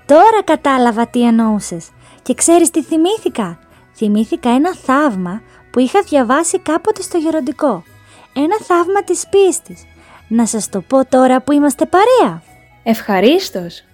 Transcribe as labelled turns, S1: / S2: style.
S1: Τώρα κατάλαβα τι εννοούσες. Και ξέρεις τι θυμήθηκα? Θυμήθηκα ένα θαύμα που είχα διαβάσει κάποτε στο γεροντικό. Ένα θαύμα της πίστης. Να σας το πω τώρα που είμαστε παρέα?
S2: Ευχαρίστως.